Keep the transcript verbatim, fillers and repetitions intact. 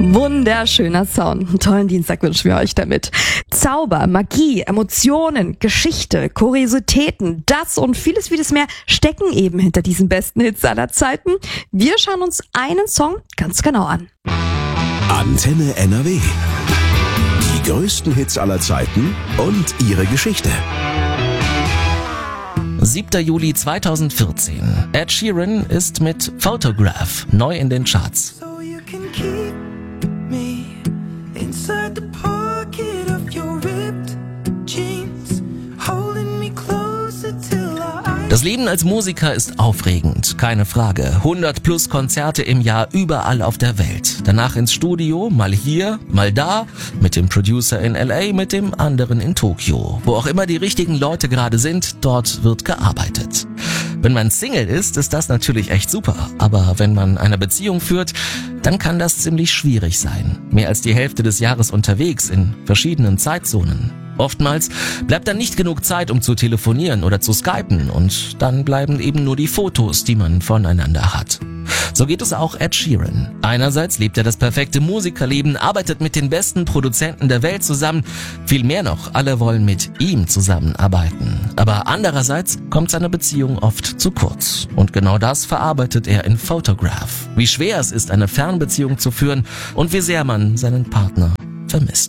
Wunderschöner Sound. Einen tollen Dienstag wünschen wir euch damit. Zauber, Magie, Emotionen, Geschichte, Kuriositäten, das und vieles, vieles mehr stecken eben hinter diesen besten Hits aller Zeiten. Wir schauen uns einen Song ganz genau an. Antenne N R W. Die größten Hits aller Zeiten und ihre Geschichte. siebter Juli zweitausendvierzehn. Ed Sheeran ist mit Photograph neu in den Charts. Das Leben als Musiker ist aufregend, keine Frage. hundert plus Konzerte im Jahr überall auf der Welt. Danach ins Studio, mal hier, mal da, mit dem Producer in L A, mit dem anderen in Tokio. Wo auch immer die richtigen Leute gerade sind, dort wird gearbeitet. Wenn man Single ist, ist das natürlich echt super. Aber wenn man eine Beziehung führt, dann kann das ziemlich schwierig sein. Mehr als die Hälfte des Jahres unterwegs in verschiedenen Zeitzonen. Oftmals bleibt dann nicht genug Zeit, um zu telefonieren oder zu skypen, und dann bleiben eben nur die Fotos, die man voneinander hat. So geht es auch Ed Sheeran. Einerseits lebt er das perfekte Musikerleben, arbeitet mit den besten Produzenten der Welt zusammen. Viel mehr noch, alle wollen mit ihm zusammenarbeiten. Aber andererseits kommt seine Beziehung oft zu kurz. Und genau das verarbeitet er in Photograph. Wie schwer es ist, eine Fernbeziehung zu führen und wie sehr man seinen Partner vermisst.